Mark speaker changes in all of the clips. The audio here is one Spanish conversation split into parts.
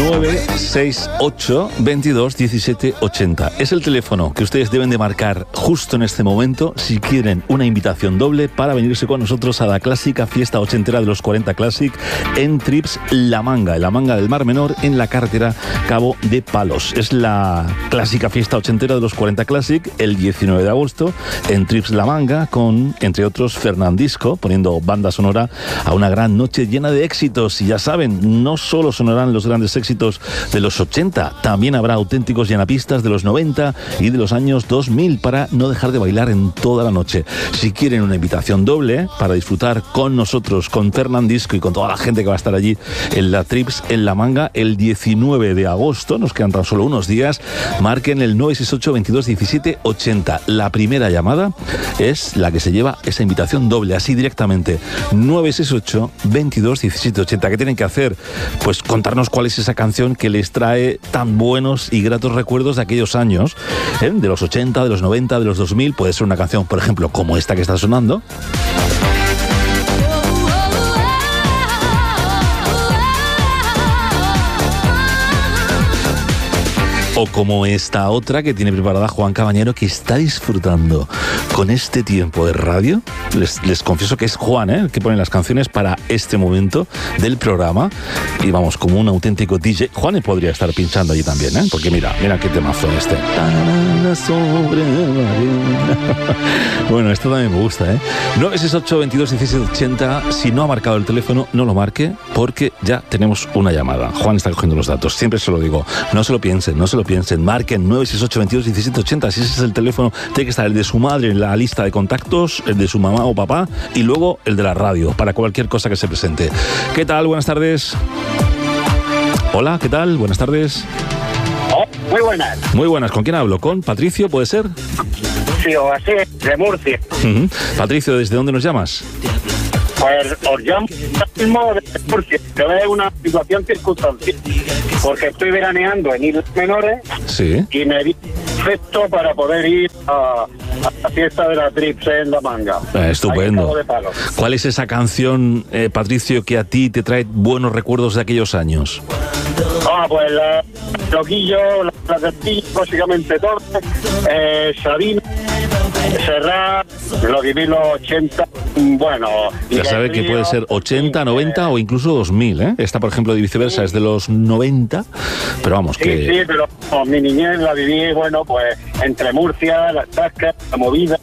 Speaker 1: 968 22 17 80. Es el teléfono que ustedes deben de marcar justo en este momento si quieren una invitación doble para venirse con nosotros a la clásica fiesta ochentera de los 40 Classic en Trips La Manga, en la Manga del Mar Menor, en la carretera Cabo de Palos. Es la clásica fiesta ochentera de los 40 Classic el 19 de agosto en Trips La Manga con, entre otros, Fernandisco, poniendo banda sonora a una gran noche llena de éxitos. Y ya saben, no solo sonarán los grandes éxitos de los 80, también habrá auténticos llenapistas de los 90 y de los años 2000 para no dejar de bailar en toda la noche. Si quieren una invitación doble para disfrutar con nosotros, con Fernandisco y con toda la gente que va a estar allí en la Trips en La Manga el 19 de agosto, nos quedan tan solo unos días, marquen el 968 22 17 80. La primera llamada es la que se lleva esa invitación doble, así directamente. 968 22 17 80. ¿Qué tienen que hacer? Pues contarnos cuál es esa canción que les trae tan buenos y gratos recuerdos de aquellos años, de los 80, de los 90, de los 2000. Puede ser una canción, por ejemplo, como esta que está sonando. O como esta otra que tiene preparada Juan Cabañero, que está disfrutando con este tiempo de radio. Les confieso que es Juan, el que pone las canciones para este momento del programa. Y vamos, como un auténtico DJ. Juan podría estar pinchando allí también, porque mira qué temazo este. Bueno, esto también me gusta, 968 22 17 80. Si no ha marcado el teléfono, no lo marque, porque ya tenemos una llamada. Juan está cogiendo los datos, siempre se lo digo. No se lo piensen, marquen 968 22 17 80. Si ese es el teléfono, tiene que estar el de su madre en la lista de contactos, el de su mamá o papá, y luego el de la radio, para cualquier cosa que se presente. ¿Qué tal? Buenas tardes. Hola, ¿qué tal? Buenas tardes.
Speaker 2: Muy buenas.
Speaker 1: Muy buenas. ¿Con quién hablo? ¿Con Patricio, puede ser?
Speaker 2: Sí, o así, de Murcia.
Speaker 1: Patricio, ¿desde dónde nos llamas?
Speaker 2: Pues os llamo mismo de Murcia, pero es una situación circunstancial, porque estoy veraneando en Islas Menores.
Speaker 1: Sí.
Speaker 2: Y me di perfecto para poder ir a la fiesta de la Trips en La Manga.
Speaker 1: Estupendo. ¿Cuál es esa canción, Patricio, que a ti te trae buenos recuerdos de aquellos años?
Speaker 2: Pues Loquillo, la Castillo, básicamente todo. Sabina, Serrat, lo que vi los 80, bueno.
Speaker 1: Ya sabe que puede ser 80, 90 o incluso 2000, Esta, por ejemplo, de Viceversa es de los 90, pero vamos, que...
Speaker 2: Sí, pero mi niñez la viví, bueno, pues entre Murcia, las tascas, la movida,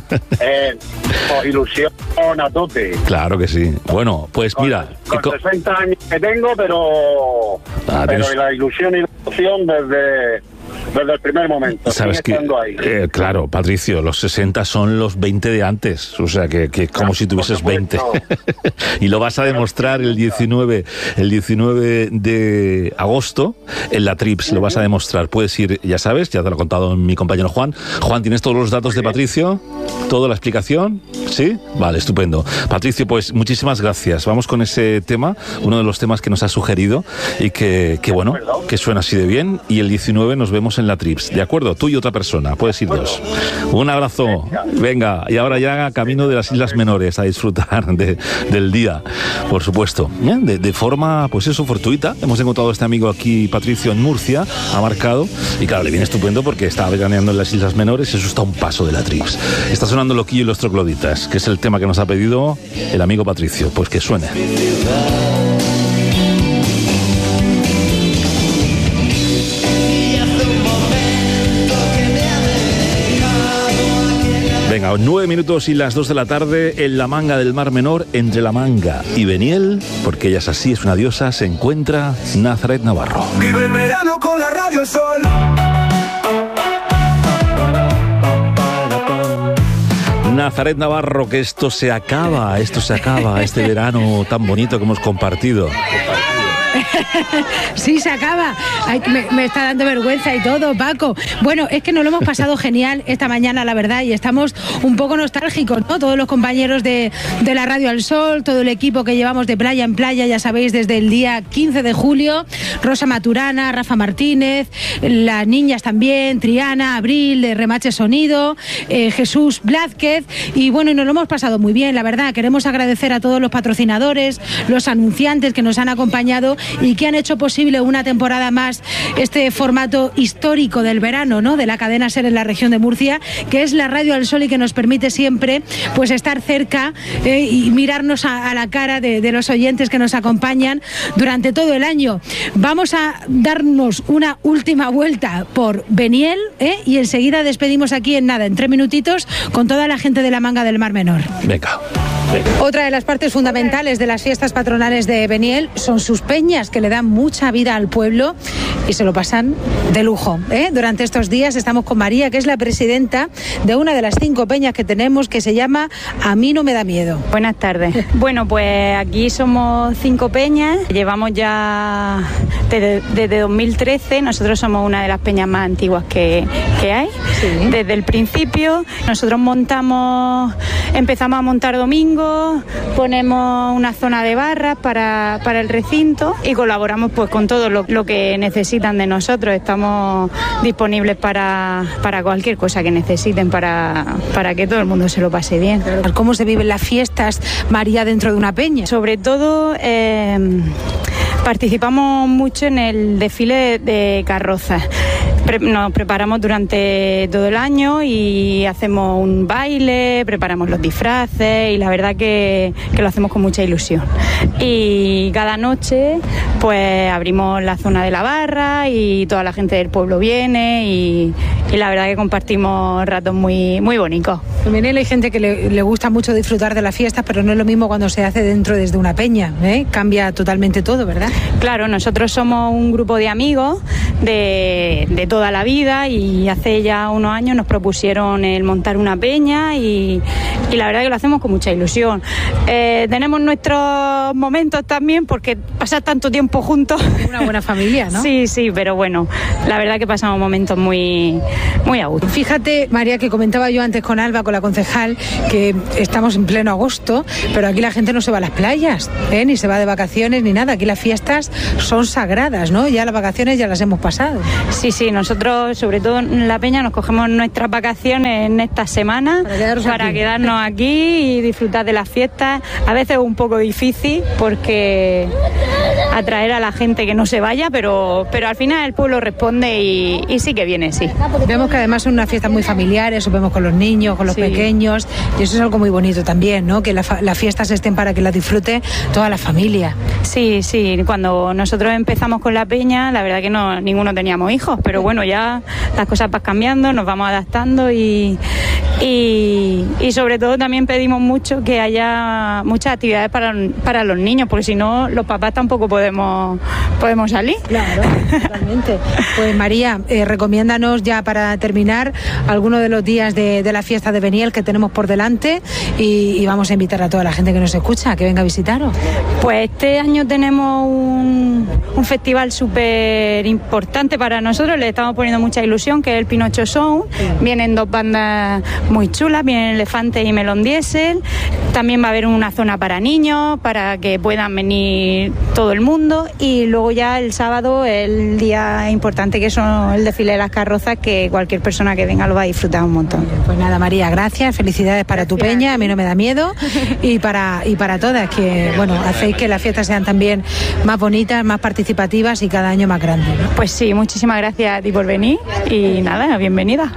Speaker 2: ilusión a tope.
Speaker 1: Claro que sí. Bueno, pues mira...
Speaker 2: Con 60 años que tengo, pero la ilusión y la emoción desde el primer momento.
Speaker 1: Sabes que, claro, Patricio, los 60 son los 20 de antes, o sea que como si tuvieses 20. Y lo vas a demostrar el 19 de agosto en la Trips, lo vas a demostrar. Puedes ir, ya sabes, ya te lo ha contado mi compañero Juan. Juan, ¿tienes todos los datos de Patricio? ¿Toda la explicación? ¿Sí? Vale, estupendo. Patricio, pues muchísimas gracias. Vamos con ese tema, uno de los temas que nos has sugerido y que bueno, que suena así de bien. Y el 19 nos vemos en la Trips, ¿de acuerdo? Tú y otra persona, puedes ir dos. Un abrazo. Venga, y ahora ya camino de las Islas Menores a disfrutar del día, por supuesto. De forma, pues eso, fortuita. Hemos encontrado a este amigo aquí, Patricio, en Murcia, ha marcado, y claro, le viene estupendo porque está veraneando en las Islas Menores y eso está a un paso de la Trips. Está sonando Loquillo y los Trogloditas, que es el tema que nos ha pedido el amigo Patricio. Pues que suene. Venga, 9 minutos y las 2 de la tarde en la Manga del Mar Menor, entre La Manga y Beniel, porque ella es así, es una diosa, se encuentra Nazaret Navarro.
Speaker 3: Vive el verano con la Radio Sol.
Speaker 1: Nazaret Navarro, que esto se acaba, este verano tan bonito que hemos compartido.
Speaker 4: Sí, se acaba. Ay, me está dando vergüenza y todo, Paco. Bueno, es que nos lo hemos pasado genial esta mañana, la verdad, y estamos un poco nostálgicos, ¿no? Todos los compañeros de la Radio al Sol, todo el equipo que llevamos de playa en playa, ya sabéis, desde el día 15 de julio, Rosa Maturana, Rafa Martínez, las niñas también, Triana, Abril, de Remache Sonido, Jesús Blázquez, y bueno, nos lo hemos pasado muy bien, la verdad. Queremos agradecer a todos los patrocinadores, los anunciantes que nos han acompañado y y que han hecho posible una temporada más este formato histórico del verano, ¿no?, de la cadena SER en la región de Murcia, que es la Radio al Sol y que nos permite siempre pues estar cerca y mirarnos a la cara de los oyentes que nos acompañan durante todo el año. Vamos a darnos una última vuelta por Beniel y enseguida despedimos aquí en 3 minutitos con toda la gente de la Manga del Mar Menor.
Speaker 1: Venga.
Speaker 4: Otra de las partes fundamentales de las fiestas patronales de Beniel son sus peñas, que le dan mucha vida al pueblo y se lo pasan de lujo. Durante estos días estamos con María, que es la presidenta de una de las 5 peñas que tenemos, que se llama A mí no me da miedo.
Speaker 5: Buenas tardes. Bueno, pues aquí somos 5 peñas, llevamos ya desde 2013, nosotros somos una de las peñas más antiguas que hay. Sí. Desde el principio nosotros empezamos a montar domingo, ponemos una zona de barras para el recinto y colaboramos pues con todo lo que necesitan de nosotros. Estamos disponibles para cualquier cosa que necesiten para que todo el mundo se lo pase bien.
Speaker 4: ¿Cómo se viven las fiestas, María, dentro de una peña?
Speaker 5: Sobre todo participamos mucho en el desfile de carrozas. Nos preparamos durante todo el año y hacemos un baile, preparamos los disfraces y la verdad que lo hacemos con mucha ilusión. Y cada noche pues abrimos la zona de la barra y toda la gente del pueblo viene y la verdad que compartimos ratos muy, muy bonitos.
Speaker 4: En Beniel hay gente que le gusta mucho disfrutar de las fiestas, pero no es lo mismo cuando se hace dentro desde una peña, cambia totalmente todo, ¿verdad?
Speaker 5: Claro, nosotros somos un grupo de amigos de toda la vida y hace ya unos años nos propusieron el montar una peña y la verdad que lo hacemos con mucha ilusión. Tenemos nuestros momentos también porque pasar tanto tiempo juntos.
Speaker 4: Una buena familia, ¿no?
Speaker 5: Sí, pero bueno, la verdad que pasamos momentos muy, muy a gusto.
Speaker 4: Fíjate, María, que comentaba yo antes con Alba, con la concejal, que estamos en pleno agosto, pero aquí la gente no se va a las playas, ni se va de vacaciones ni nada. Aquí las fiestas son sagradas, ¿no? Ya las vacaciones ya las hemos pasado.
Speaker 5: Sí, nosotros, sobre todo en la peña, nos cogemos nuestras vacaciones en esta semana para quedarnos aquí y disfrutar de las fiestas. A veces es un poco difícil porque atraer a la gente que no se vaya, pero al final el pueblo responde y sí que viene, sí.
Speaker 4: Vemos que además son unas fiestas muy familiares, os vemos con los niños, con los pequeños, y eso es algo muy bonito también, ¿no? Que las fiestas estén para que las disfrute toda la familia.
Speaker 5: Sí, cuando nosotros empezamos con la peña, la verdad que ninguno teníamos hijos, pero bueno, ya las cosas van cambiando, nos vamos adaptando y sobre todo también pedimos mucho que haya muchas actividades para los niños, porque si no los papás tampoco podemos salir.
Speaker 4: Claro, totalmente. Pues María, recomiéndanos ya para terminar algunos de los días de la fiesta de Beniel que tenemos por delante y vamos a invitar a toda la gente que nos escucha que venga a visitaros.
Speaker 5: Pues este año tenemos un festival súper importante para nosotros, le estamos poniendo mucha ilusión, que es el Pinocho Sound. Vienen 2 bandas muy chulas, vienen Elefante y Melón Diesel. También va a haber una zona para niños, para que puedan venir todo el mundo. Y luego ya el sábado, el día importante, que es el desfile de las carrozas, que cualquier persona que venga lo va a disfrutar un montón.
Speaker 4: Pues nada, María, gracias, felicidades para tu peña, a mí no me da miedo, y para todas, que bueno, hacéis que las fiestas sean también más bonitas, más participativas y cada año más grandes, ¿no?
Speaker 5: Pues sí, muchísimas gracias a ti por venir y nada, bienvenida.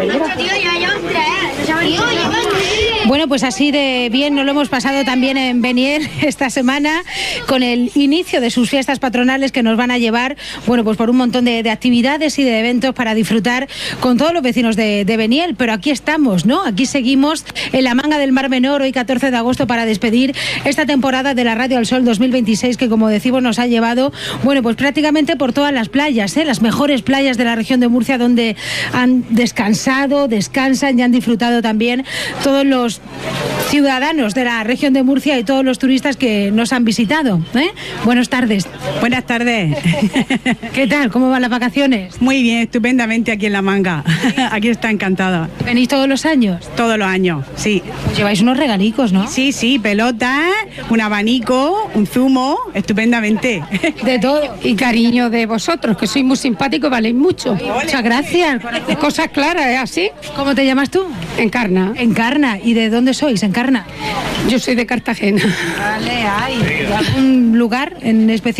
Speaker 4: Bueno, pues así de bien nos lo hemos pasado también en Beniel esta semana con el inicio de sus fiestas patronales que nos van a llevar, bueno, pues por un montón de actividades y de eventos para disfrutar con todos los vecinos de Beniel, pero aquí estamos, ¿no? Aquí seguimos en la Manga del Mar Menor, hoy 14 de agosto, para despedir esta temporada de la Radio al Sol 2026 que, como decimos, nos ha llevado, bueno, pues prácticamente por todas las playas, las mejores playas de la región de Murcia, donde han descansado, descansan y han disfrutado también todos los ciudadanos de la región de Murcia y todos los turistas que nos han visitado. Buenas tardes.
Speaker 6: Buenas tardes.
Speaker 4: ¿Qué tal? ¿Cómo van las vacaciones?
Speaker 6: Muy bien, estupendamente aquí en La Manga. Aquí está encantada.
Speaker 4: ¿Venís todos los años?
Speaker 6: Todos los años, sí.
Speaker 4: Pues lleváis unos regalicos, ¿no?
Speaker 6: Sí, pelotas, un abanico, un zumo, estupendamente.
Speaker 4: De todo.
Speaker 7: Y cariño de vosotros, que sois muy simpáticos, valéis mucho.
Speaker 4: Muchas gracias.
Speaker 7: Cosas claras, ¿es así?
Speaker 4: ¿Cómo te llamas tú?
Speaker 7: Encarna.
Speaker 4: Encarna. ¿Y de dónde sois, Encarna?
Speaker 7: Yo soy de Cartagena.
Speaker 4: Vale, ¿de algún lugar en especial?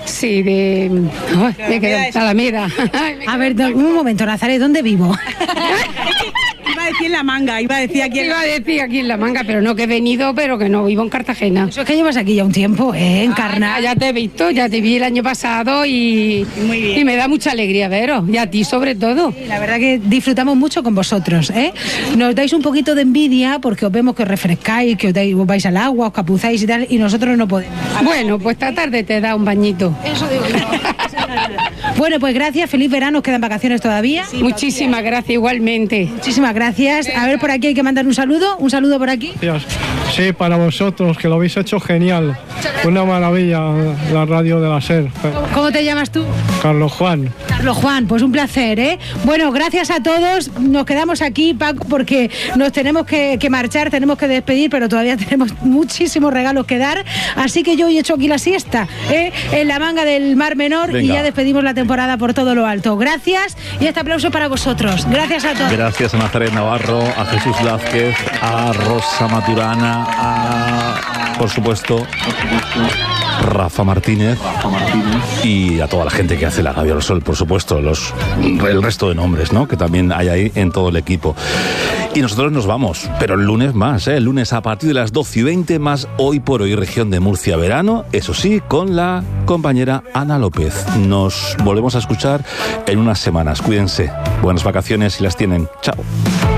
Speaker 7: Sí, de Alameda.
Speaker 4: A ver, un momento, Nazaret, ¿dónde vivo?
Speaker 6: Iba a decir en La Manga, iba a decir aquí
Speaker 7: en La Manga, pero no que he venido, pero que no vivo en Cartagena.
Speaker 4: Eso es que llevas aquí ya un tiempo, encarnada.
Speaker 7: Ya te he visto, ya te vi el año pasado y me da mucha alegría veros, y a ti sobre todo.
Speaker 4: Sí, la verdad que disfrutamos mucho con vosotros, ¿eh? Nos dais un poquito de envidia porque os vemos que os refrescáis, que os vais al agua, os capuzáis y tal, y nosotros no podemos.
Speaker 7: Bueno, pues esta tarde te da un bañito.
Speaker 4: Eso digo yo. Bueno, pues gracias, feliz verano, os quedan vacaciones todavía.
Speaker 7: Sí, muchísimas gracias, igualmente.
Speaker 4: Muchísimas gracias. A ver, por aquí hay que mandar un saludo por aquí.
Speaker 8: Sí, para vosotros, que lo habéis hecho genial. Una maravilla la radio de la SER.
Speaker 4: ¿Cómo te llamas tú?
Speaker 8: Carlos Juan.
Speaker 4: Carlos Juan, pues un placer, ¿eh? Bueno, gracias a todos. Nos quedamos aquí, Paco, porque nos tenemos que marchar, tenemos que despedir, pero todavía tenemos muchísimos regalos que dar. Así que yo hoy he hecho aquí la siesta, en la Manga del Mar Menor. Venga. Y ya despedimos la temporada por todo lo alto. Gracias y este aplauso para vosotros. Gracias a todos.
Speaker 1: Gracias a Nazaret Navarro, a Jesús Vázquez, a Rosa Maturana, por supuesto, Rafa Martínez y a toda la gente que hace la Radio al Sol, por supuesto, el resto de nombres, ¿no?, que también hay ahí en todo el equipo. Y nosotros nos vamos, pero el lunes más, el lunes a partir de las 12:20 más Hoy por Hoy Región de Murcia Verano, eso sí, con la compañera Ana López. Nos volvemos a escuchar en unas semanas. Cuídense, buenas vacaciones si las tienen. Chao.